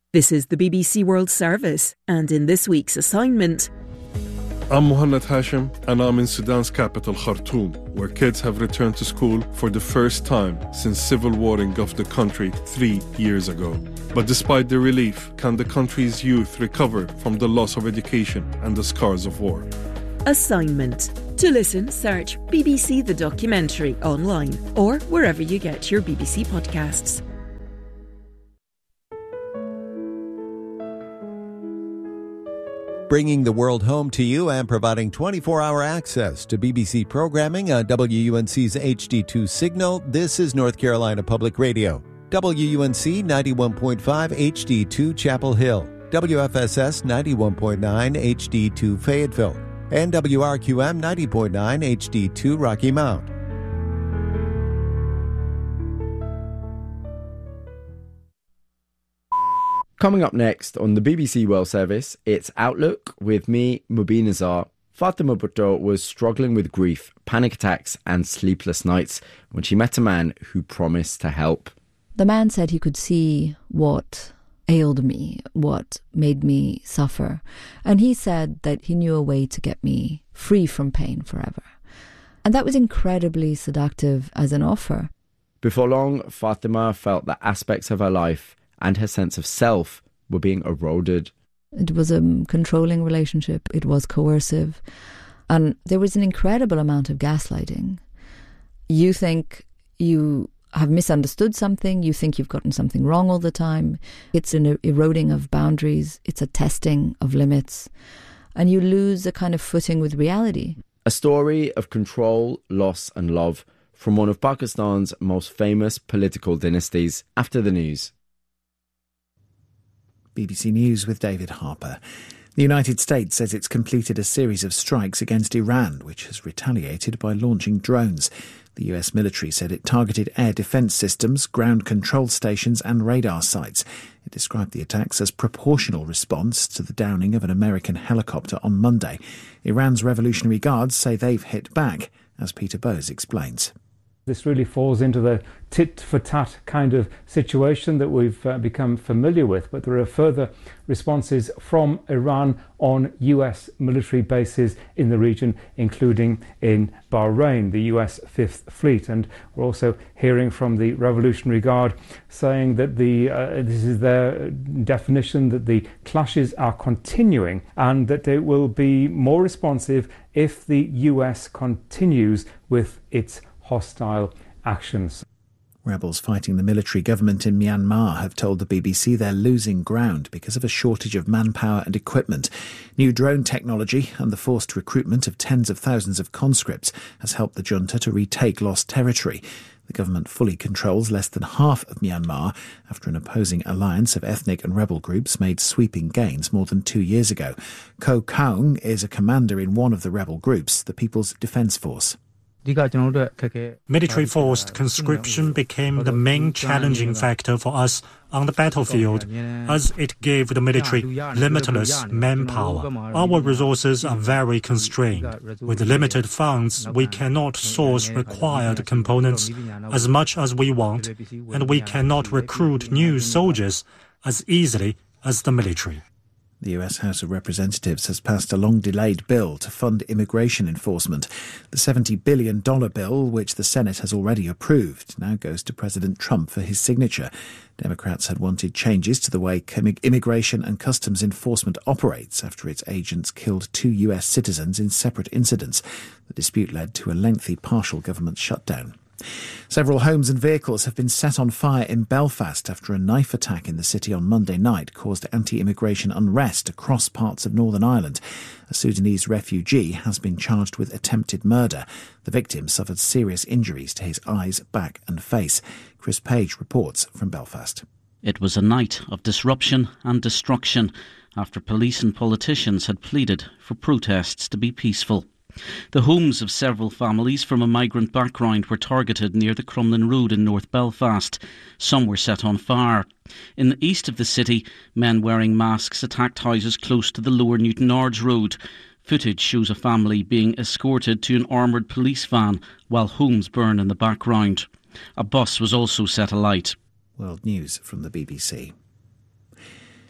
This is the BBC World Service, and in this week's assignment... I'm Mohanad Hashim, and I'm in Sudan's capital, Khartoum, where kids have returned to school for the first time since civil war engulfed the country 3 years ago. But despite the relief, can the country's youth recover from the loss of education and the scars of war? Assignment. To listen, search BBC The Documentary online or wherever you get your BBC podcasts. Bringing the world home to you and providing 24-hour access to BBC programming on WUNC's HD2 signal, this is North Carolina Public Radio. WUNC 91.5 HD2 Chapel Hill, WFSS 91.9 HD2 Fayetteville, and WRQM 90.9 HD2 Rocky Mount. Coming up next on the BBC World Service, it's Outlook with me, Mubin Azar. Fatima Bhutto was struggling with grief, panic attacks and sleepless nights when she met a man who promised to help. The man said he could see what ailed me, what made me suffer. And he said that he knew a way to get me free from pain forever. And that was incredibly seductive as an offer. Before long, Fatima felt that aspects of her life and her sense of self were being eroded. It was a controlling relationship. It was coercive. And there was an incredible amount of gaslighting. You think you have misunderstood something. You think you've gotten something wrong all the time. It's an eroding of boundaries. It's a testing of limits. And you lose a kind of footing with reality. A story of control, loss and love from one of Pakistan's most famous political dynasties. After the news. BBC News with David Harper. The United States says it's completed a series of strikes against Iran, which has retaliated by launching drones. The US military said it targeted air defence systems, ground control stations and radar sites. It described the attacks as proportional response to the downing of an American helicopter on Monday. Iran's Revolutionary Guards say they've hit back, as Peter Bowes explains. This really falls into the tit-for-tat kind of situation that we've become familiar with. But there are further responses from Iran on US military bases in the region, including in Bahrain, the US Fifth Fleet. And we're also hearing from the Revolutionary Guard saying that this is their definition, that the clashes are continuing and that it will be more responsive if the US continues with its hostile actions. Rebels fighting the military government in Myanmar have told the BBC they're losing ground because of a shortage of manpower and equipment. New drone technology and the forced recruitment of tens of thousands of conscripts has helped the junta to retake lost territory. The government fully controls less than half of Myanmar after an opposing alliance of ethnic and rebel groups made sweeping gains more than 2 years ago. Ko Kaung is a commander in one of the rebel groups, the People's Defence Force. Military-forced conscription became the main challenging factor for us on the battlefield, as it gave the military limitless manpower. Our resources are very constrained. With limited funds, we cannot source required components as much as we want, and we cannot recruit new soldiers as easily as the military. The US House of Representatives has passed a long-delayed bill to fund immigration enforcement. The $70 billion bill, which the Senate has already approved, now goes to President Trump for his signature. Democrats had wanted changes to the way immigration and customs enforcement operates after its agents killed 2 US citizens in separate incidents. The dispute led to a lengthy partial government shutdown. Several homes and vehicles have been set on fire in Belfast after a knife attack in the city on Monday night caused anti-immigration unrest across parts of Northern Ireland. A Sudanese refugee has been charged with attempted murder. The victim suffered serious injuries to his eyes, back and face. Chris Page reports from Belfast. It was a night of disruption and destruction after police and politicians had pleaded for protests to be peaceful. The homes of several families from a migrant background were targeted near the Crumlin Road in North Belfast. Some were set on fire. In the east of the city, men wearing masks attacked houses close to the Lower Newton Ards Road. Footage shows a family being escorted to an armoured police van while homes burn in the background. A bus was also set alight. World News from the BBC.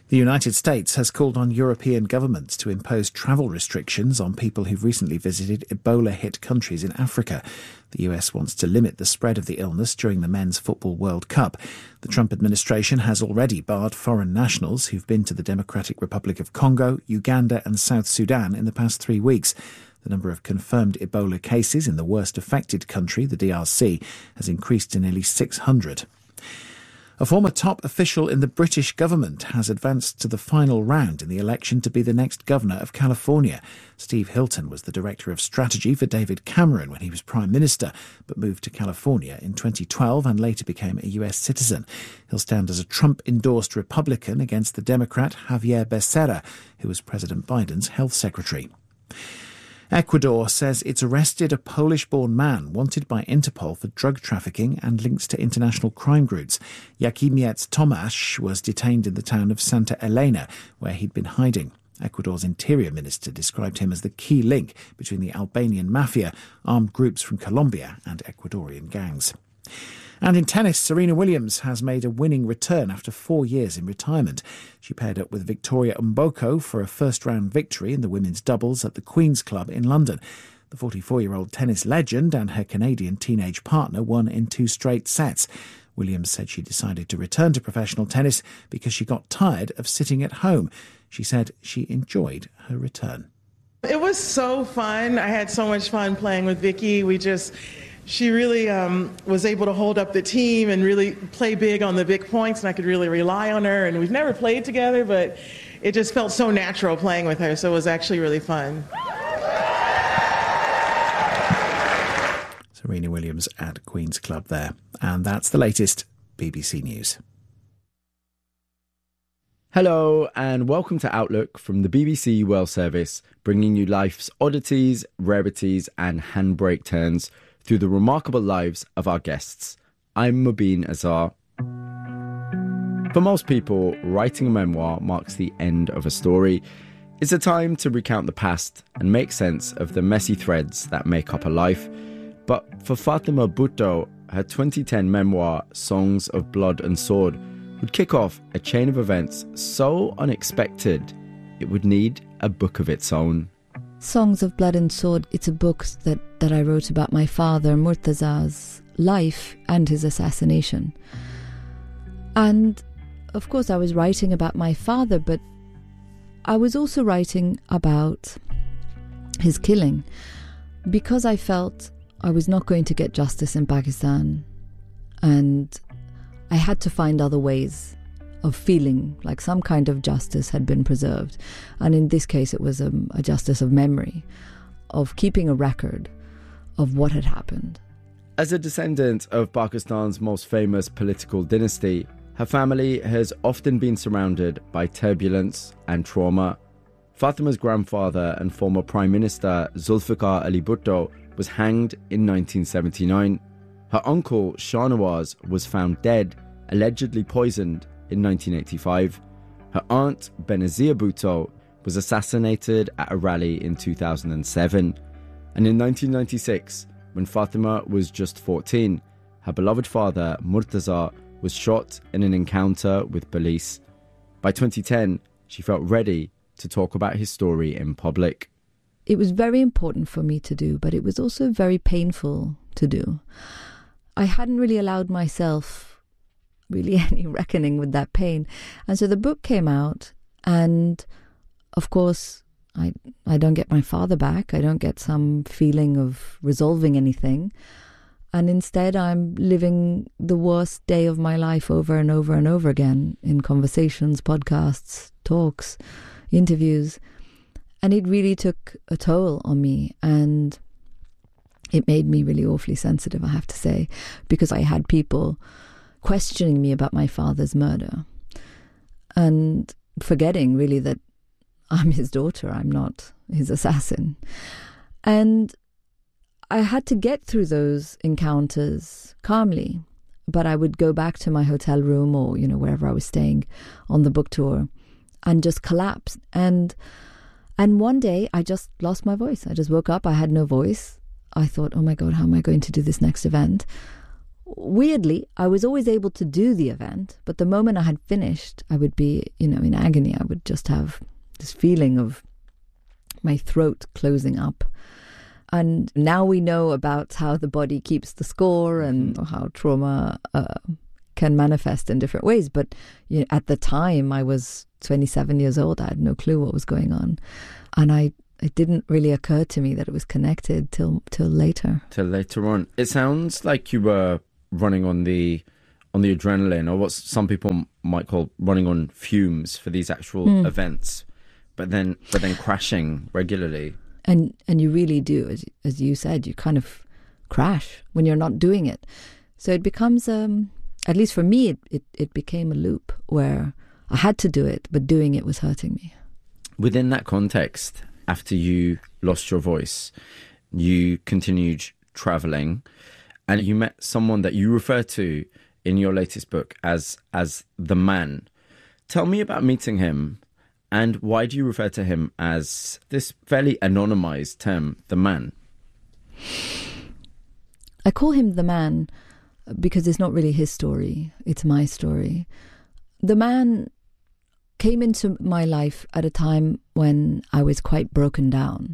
The United States has called on European governments to impose travel restrictions on people who've recently visited Ebola-hit countries in Africa. The US wants to limit the spread of the illness during the Men's Football World Cup. The Trump administration has already barred foreign nationals who've been to the Democratic Republic of Congo, Uganda and South Sudan in the past 3 weeks. The number of confirmed Ebola cases in the worst affected country, the DRC, has increased to nearly 600. A former top official in the British government has advanced to the final round in the election to be the next governor of California. Steve Hilton was the director of strategy for David Cameron when he was Prime Minister, but moved to California in 2012 and later became a US citizen. He'll stand as a Trump-endorsed Republican against the Democrat Javier Becerra, who was President Biden's health secretary. Ecuador says it's arrested a Polish-born man wanted by Interpol for drug trafficking and links to international crime groups. Jakimiec Tomasz was detained in the town of Santa Elena, where he'd been hiding. Ecuador's interior minister described him as the key link between the Albanian mafia, armed groups from Colombia and Ecuadorian gangs. And in tennis, Serena Williams has made a winning return after 4 years in retirement. She paired up with Victoria Mboko for a first-round victory in the women's doubles at the Queen's Club in London. The 44-year-old tennis legend and her Canadian teenage partner won in 2 straight sets. Williams said she decided to return to professional tennis because she got tired of sitting at home. She said she enjoyed her return. It was so fun. I had so much fun playing with Vicky. She really was able to hold up the team and really play big on the big points, and I could really rely on her. And we've never played together, but it just felt so natural playing with her, so it was actually really fun. Serena Williams at Queen's Club there. And that's the latest BBC News. Hello and welcome to Outlook from the BBC World Service, bringing you life's oddities, rarities and handbrake turns through the remarkable lives of our guests. I'm Mubin Azar. For most people, writing a memoir marks the end of a story. It's a time to recount the past and make sense of the messy threads that make up a life. But for Fatima Bhutto, her 2010 memoir, Songs of Blood and Sword, would kick off a chain of events so unexpected it would need a book of its own. Songs of Blood and Sword, it's a book that I wrote about my father, Murtaza's life and his assassination. And of course I was writing about my father, but I was also writing about his killing because I felt I was not going to get justice in Pakistan, and I had to find other ways of feeling like some kind of justice had been preserved. And in this case, it was a justice of memory, of keeping a record of what had happened. As a descendant of Pakistan's most famous political dynasty, her family has often been surrounded by turbulence and trauma. Fatima's grandfather and former Prime Minister Zulfikar Ali Bhutto was hanged in 1979. Her uncle Shahnawaz was found dead, allegedly poisoned, in 1985. Her aunt Benazir Bhutto was assassinated at a rally in 2007. And in 1996, when Fatima was just 14, her beloved father Murtaza was shot in an encounter with police. By 2010, she felt ready to talk about his story in public. It was very important for me to do, but it was also very painful to do. I hadn't really allowed myself really any reckoning with that pain. And so the book came out, and of course I don't get my father back. I don't get some feeling of resolving anything. And instead I'm living the worst day of my life over and over and over again in conversations, podcasts, talks, interviews. And it really took a toll on me, and it made me really awfully sensitive, I have to say, because I had people questioning me about my father's murder and forgetting really that I'm his daughter, I'm not his assassin. And I had to get through those encounters calmly, but I would go back to my hotel room or, wherever I was staying on the book tour and just collapse. And one day I just lost my voice. I just woke up, I had no voice. I thought, oh my God, how am I going to do this next event? weirdly, I was always able to do the event, but the moment I had finished, I would be, in agony. I would just have this feeling of my throat closing up. And now we know about how the body keeps the score and how trauma can manifest in different ways. But at the time, I was 27 years old. I had no clue what was going on. And it didn't really occur to me that it was connected till later. Till later on. It sounds like you were running on the adrenaline, or what some people might call running on fumes for these actual events, but then crashing regularly. And you really do, as you said, you kind of crash when you're not doing it. So it becomes, at least for me, it became a loop where I had to do it, but doing it was hurting me. Within that context, after you lost your voice, you continued traveling, and you met someone that you refer to in your latest book as the man. Tell me about meeting him, and why do you refer to him as this fairly anonymized term, the man? I call him the man because it's not really his story, it's my story. The man came into my life at a time when I was quite broken down.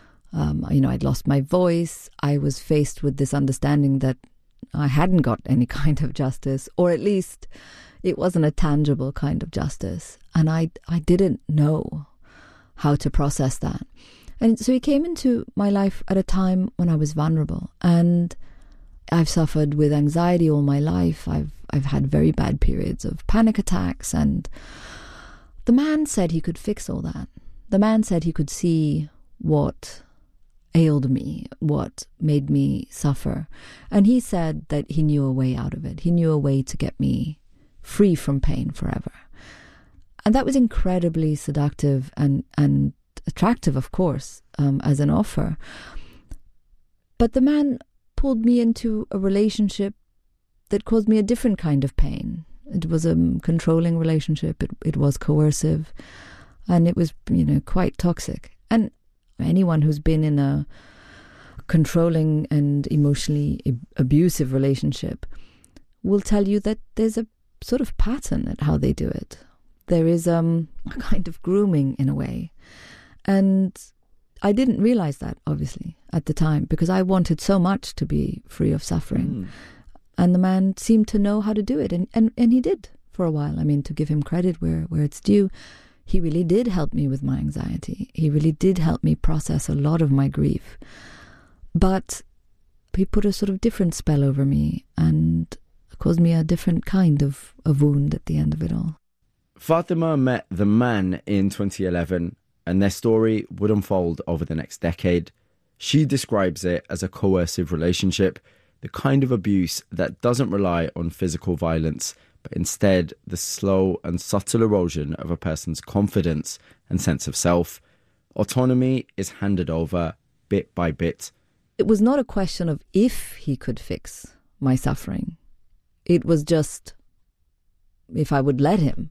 I'd lost my voice. I was faced with this understanding that I hadn't got any kind of justice, or at least it wasn't a tangible kind of justice. And I didn't know how to process that. And so he came into my life at a time when I was vulnerable. And I've suffered with anxiety all my life. I've had very bad periods of panic attacks. And the man said he could fix all that. The man said he could see what ailed me, what made me suffer. And he said that he knew a way out of it. He knew a way to get me free from pain forever. And that was incredibly seductive and attractive, of course, as an offer. But the man pulled me into a relationship that caused me a different kind of pain. It was a controlling relationship. It was coercive, and it was, quite toxic. And anyone who's been in a controlling and emotionally abusive relationship will tell you that there's a sort of pattern at how they do it. There is a kind of grooming in a way. And I didn't realize that, obviously, at the time, because I wanted so much to be free of suffering. And the man seemed to know how to do it. And he did for a while. I mean, to give him credit where it's due, he really did help me with my anxiety. He really did help me process a lot of my grief. But he put a sort of different spell over me and caused me a different kind of a wound at the end of it all. Fatima met the man in 2011, and their story would unfold over the next decade. She describes it as a coercive relationship, the kind of abuse that doesn't rely on physical violence, but instead the slow and subtle erosion of a person's confidence and sense of self. Autonomy is handed over bit by bit. It was not a question of if he could fix my suffering. It was just if I would let him.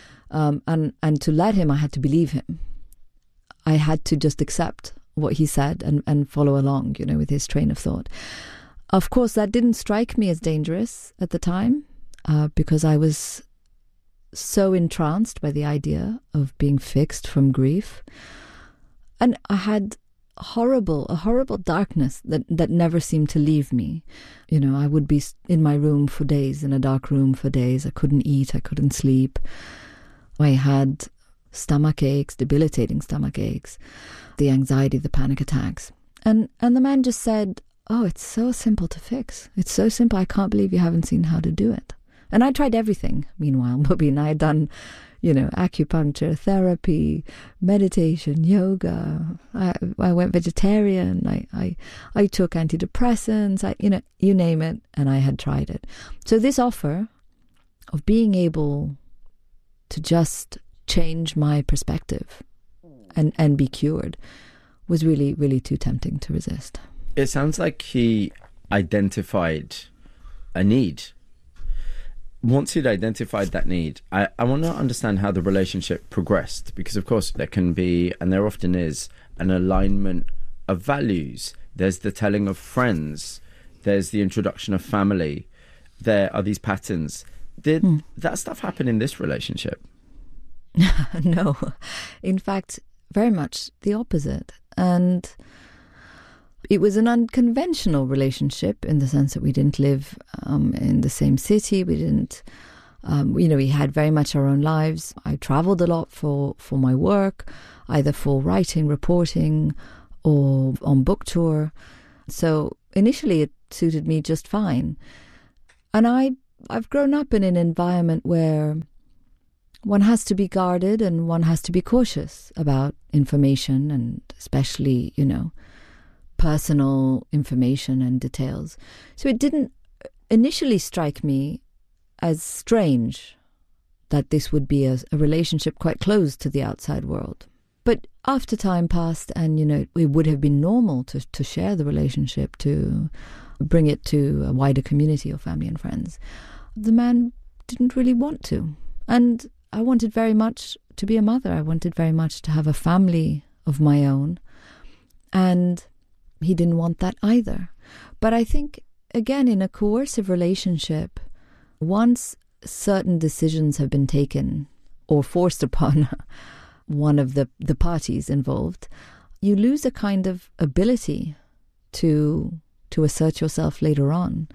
And to let him, I had to believe him. I had to just accept what he said and follow along, with his train of thought. Of course, that didn't strike me as dangerous at the time because I was so entranced by the idea of being fixed from grief. And I had a horrible darkness that never seemed to leave me. I would be in my room for days, in a dark room for days. I couldn't eat, I couldn't sleep. I had stomach aches, debilitating stomach aches, the anxiety, the panic attacks. And the man just said, "Oh, it's so simple to fix. It's so simple. I can't believe you haven't seen how to do it." And I tried everything, meanwhile. Mubin, I had done, acupuncture, therapy, meditation, yoga. I went vegetarian. I took antidepressants. You name it, and I had tried it. So this offer of being able to just change my perspective and be cured was really, really too tempting to resist. It sounds like he identified a need. Once he'd identified that need, I want to understand how the relationship progressed, because of course there can be, and there often is, an alignment of values. There's the telling of friends, there's the introduction of family, there are these patterns. Did that stuff happen in this relationship? No. In fact, very much the opposite. And it was an unconventional relationship in the sense that we didn't live in the same city. We didn't, we had very much our own lives. I traveled a lot for my work, either for writing, reporting, or on book tour. So initially it suited me just fine. And I've grown up in an environment where one has to be guarded and one has to be cautious about information, and especially, personal information and details. So it didn't initially strike me as strange that this would be a relationship quite close to the outside world. But after time passed and, it would have been normal to share the relationship, to bring it to a wider community of family and friends, the man didn't really want to. And I wanted very much to be a mother. I wanted very much to have a family of my own. And he didn't want that either. But I think, again, in a coercive relationship, once certain decisions have been taken or forced upon one of the parties involved, you lose a kind of ability to assert yourself later on.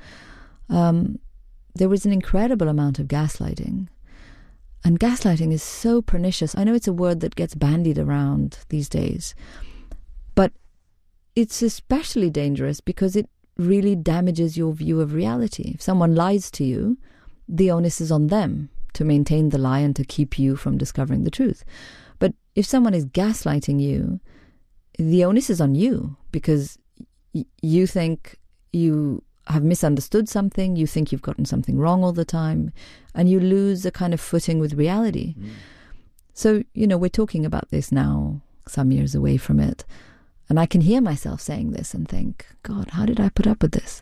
There was an incredible amount of gaslighting. And gaslighting is so pernicious. I know it's a word that gets bandied around these days, but it's especially dangerous because it really damages your view of reality. If someone lies to you, the onus is on them to maintain the lie and to keep you from discovering the truth. But if someone is gaslighting you, the onus is on you because you think you have misunderstood something, you think you've gotten something wrong all the time, and you lose a kind of footing with reality. So, we're talking about this now, some years away from it, and I can hear myself saying this and think, God, how did I put up with this?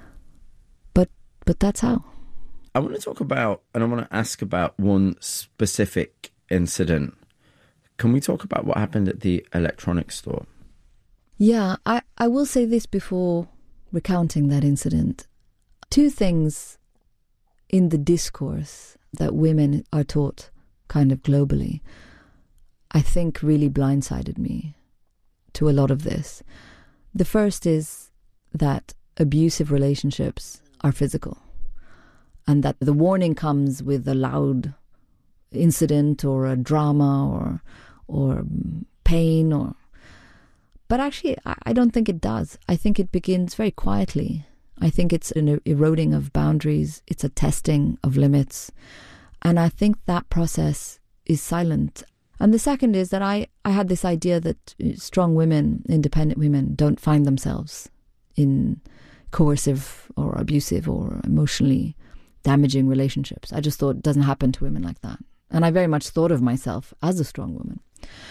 But that's how. I want to talk about, and I want to ask about one specific incident. Can we talk about what happened at the electronics store? Yeah, I will say this before recounting that incident. Two things in the discourse that women are taught kind of globally, I think really blindsided me to a lot of this. The first is that abusive relationships are physical, and that the warning comes with a loud incident or a drama or pain But actually, I don't think it does. I think it begins very quietly. I think it's an eroding of boundaries. It's a testing of limits. And I think that process is silent. And the second is that I had this idea that strong women, independent women, don't find themselves in coercive or abusive or emotionally damaging relationships. I just thought it doesn't happen to women like that. And I very much thought of myself as a strong woman.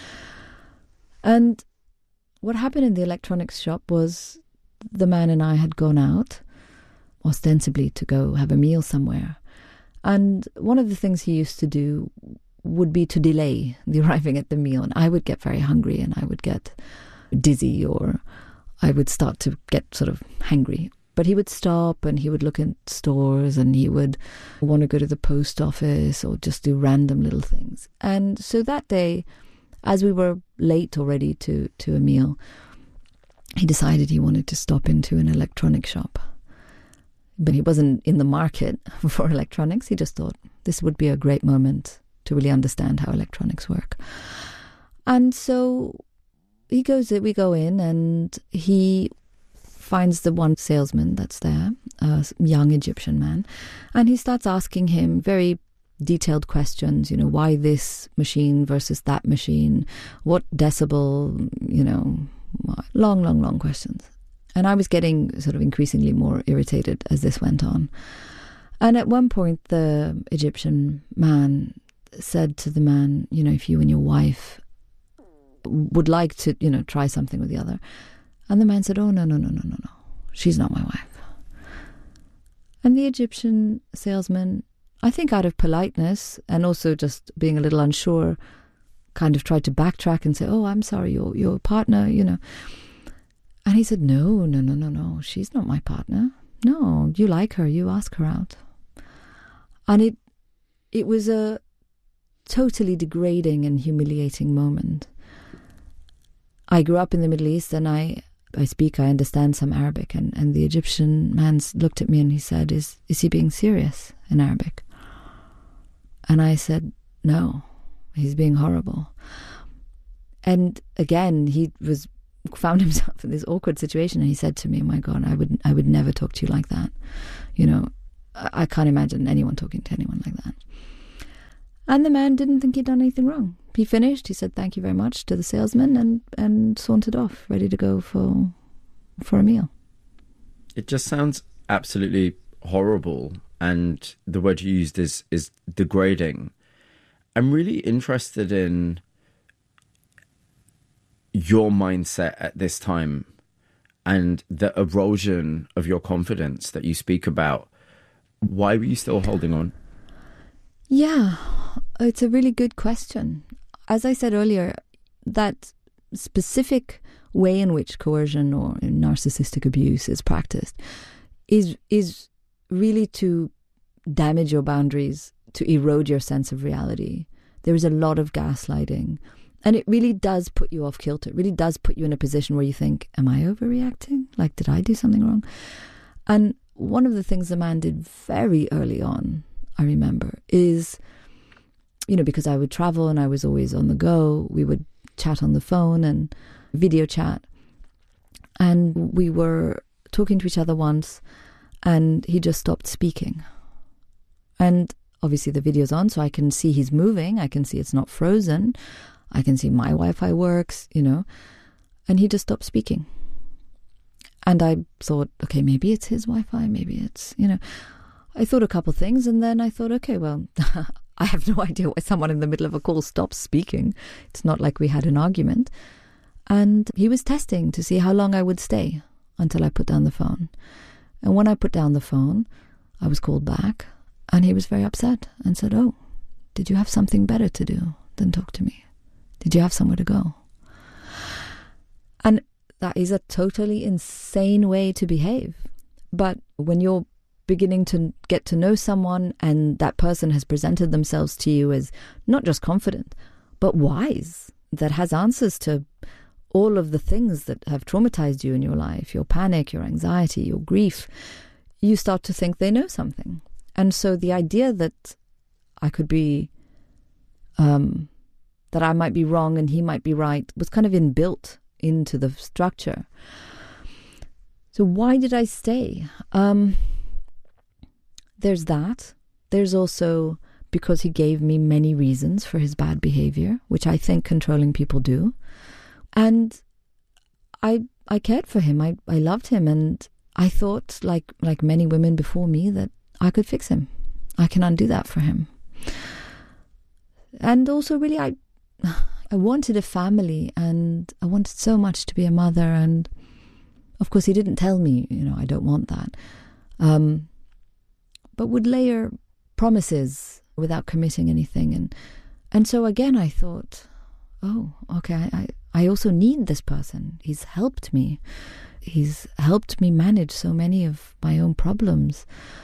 And what happened in the electronics shop was the man and I had gone out, ostensibly to go have a meal somewhere. And one of the things he used to do would be to delay the arriving at the meal. And I would get very hungry and I would get dizzy, or I would start to get sort of hangry. But he would stop and he would look at stores and he would want to go to the post office or just do random little things. And so that day, as we were late already to a meal, he decided he wanted to stop into an electronic shop. But he wasn't in the market for electronics. He just thought this would be a great moment to really understand how electronics work. And so we go in and he finds the one salesman that's there, a young Egyptian man, and he starts asking him very detailed questions, why this machine versus that machine, what decibel, long questions. And I was getting sort of increasingly more irritated as this went on. And at one point, the Egyptian man said to the man, if you and your wife would like to, try something with the other. And the man said, oh, no, she's not my wife. And the Egyptian salesman, I think out of politeness and also just being a little unsure, kind of tried to backtrack and say, oh, I'm sorry, your partner, And he said, no, she's not my partner. no, you like her, you ask her out. And it was a totally degrading and humiliating moment. I grew up in the Middle East, and I understand some Arabic, and the Egyptian man looked at me and he said, is he being serious in Arabic? And I said, no, he's being horrible. And again, he found himself in this awkward situation, and he said to me, my God, I would never talk to you like that. You know, I can't imagine anyone talking to anyone like that. And the man didn't think he'd done anything wrong. He finished, he said thank you very much to the salesman, and sauntered off, ready to go for a meal. It just sounds absolutely horrible, and the word you used is degrading. I'm really interested in your mindset at this time and the erosion of your confidence that you speak about. Why were you still holding on? Yeah, it's a really good question. As I said earlier, that specific way in which coercion or narcissistic abuse is practiced is really to damage your boundaries, to erode your sense of reality. There is a lot of gaslighting, and it really does put you off kilter. It really does put you in a position where you think, am I overreacting? Like, did I do something wrong? And one of the things the man did very early on, I remember, is, you know, because I would travel and I was always on the go, we would chat on the phone and video chat. And we were talking to each other once, and he just stopped speaking. And obviously the video's on, so I can see he's moving. I can see it's not frozen. I can see my Wi-Fi works, you know. And he just stopped speaking. And I thought, okay, maybe it's his Wi-Fi, maybe it's, you know. I thought a couple things, and then I thought, okay, well, I have no idea why someone in the middle of a call stops speaking. It's not like we had an argument. And he was testing to see how long I would stay until I put down the phone. And when I put down the phone, I was called back, and he was very upset and said, oh, did you have something better to do than talk to me? Did you have somewhere to go? And that is a totally insane way to behave. But when you're beginning to get to know someone and that person has presented themselves to you as not just confident, but wise, that has answers to all of the things that have traumatized you in your life, your panic, your anxiety, your grief, you start to think they know something. And so the idea that I could be, that I might be wrong and he might be right was kind of inbuilt into the structure. So why did I stay? There's that. There's also because he gave me many reasons for his bad behavior, which I think controlling people do. And I cared for him. I loved him, and I thought, like many women before me, that I could fix him. I can undo that for him. And also, really, I wanted a family, and I wanted so much to be a mother. And of course, he didn't tell me, you know, I don't want that. But would layer promises without committing anything. And so again, I thought, oh, okay, I also need this person. He's helped me. He's helped me manage so many of my own problems.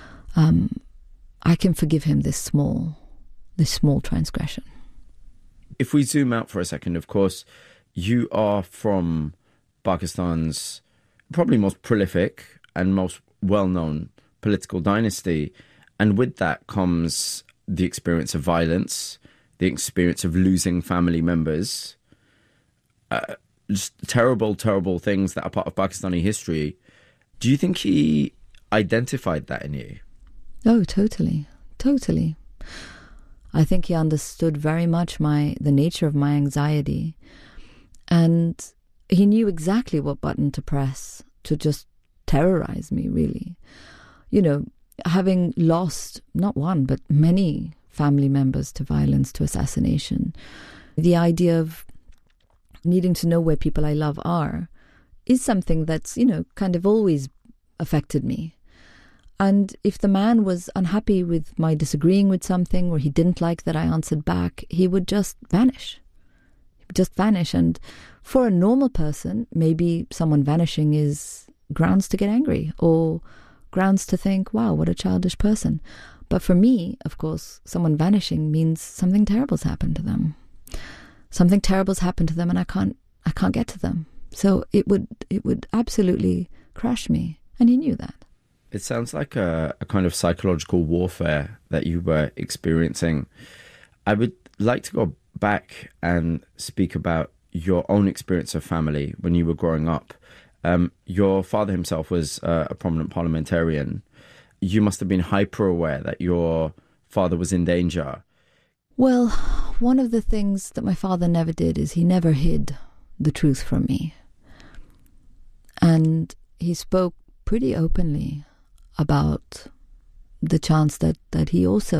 I can forgive him this small transgression. If we zoom out for a second, of course, you are from Pakistan's probably most prolific and most well-known political dynasty. And with that comes the experience of violence, the experience of losing family members, just terrible, terrible things that are part of Pakistani history. Do you think he identified that in you? Oh, totally. Totally. I think he understood very much the nature of my anxiety. And he knew exactly what button to press to just terrorize me, really. You know, having lost not one, but many family members to violence, to assassination, the idea of needing to know where people I love are is something that's, you know, kind of always affected me. And if the man was unhappy with my disagreeing with something, or he didn't like that I answered back, he would just vanish. He would just vanish. And for a normal person, maybe someone vanishing is grounds to get angry or grounds to think, wow, what a childish person. But for me, of course, someone vanishing means something terrible's happened to them. Something terrible's happened to them, and I can't get to them. So it would absolutely crush me, and he knew that. It sounds like a kind of psychological warfare that you were experiencing. I would like to go back and speak about your own experience of family when you were growing up. Your father himself was a prominent parliamentarian. You must have been hyper aware that your father was in danger. Well, one of the things that my father never did is he never hid the truth from me. And he spoke pretty openly about the chance that he also